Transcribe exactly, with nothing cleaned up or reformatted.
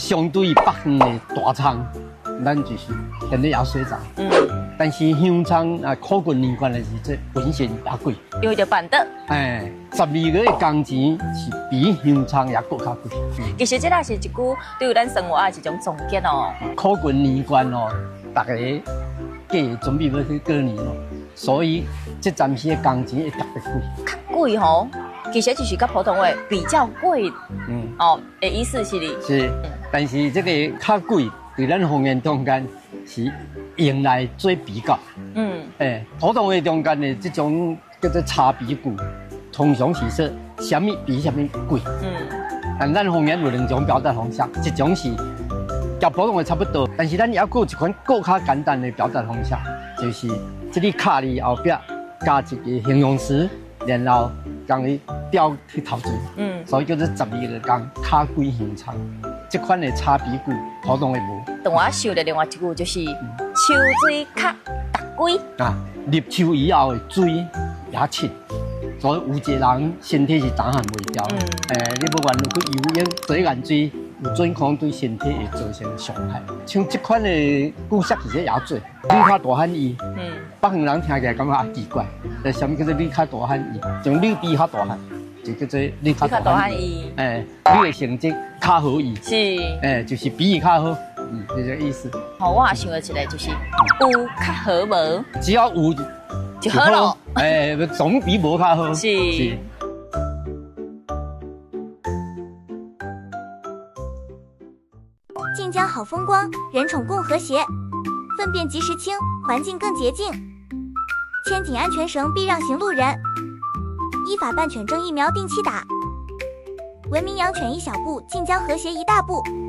相对于北方的大厂，咱就是现在也水涨。嗯。但是香肠啊，苦棍年关的是这本身也贵。 因为着办得。 哎，十二个的工钱是比香肠也搁较贵。 嗯、其实这也是一句对于咱生活的一种总结哦。 苦棍年关哦，大家计准备要去过年咯，所以这暂时的工钱会特别贵。 较贵吼，其实就是跟普通话比较贵。嗯。哦，的意思是哩。 是，嗯、但是这个较贵，对咱方言中间是用来做比较。嗯。诶，普通话中间的这种叫做差比句，通常是说什么比什么贵。嗯。但咱方言有两种表达方式，一种是甲普通话差不多，但是咱也有一款更较简单的表达方式，就是这里卡里后壁加一个形容词，然后将伊调去头前。嗯。所以叫做十二个工卡贵香肠。这款的差比句普通话无。 等我想的另外一句就是秋水较达贵。 啊，入秋以后的水也深。所以有一个人身体是打喊袂掉，诶、嗯欸，你不管如果游泳洗眼水，有准可能对身体会造成伤害。像这款的句式其实也做，你卡大汉伊，嗯，北方人听起来感觉也奇怪，但什么叫做你卡大汉伊？从你比较大汉，就叫做你卡大汉伊。诶、欸，你的成绩较好伊，是，诶、欸，就是比伊较好，嗯，就这个意思。 好，我也想到一个，就是有较好无？ 只要有。 就好了， 哎，总比无较好。是。是晋江好风光，人宠共和谐，粪便及时清，环境更洁净。牵紧安全绳，避让行路人。依法办犬证疫苗定期打。文明养犬一小步，晋江和谐一大步。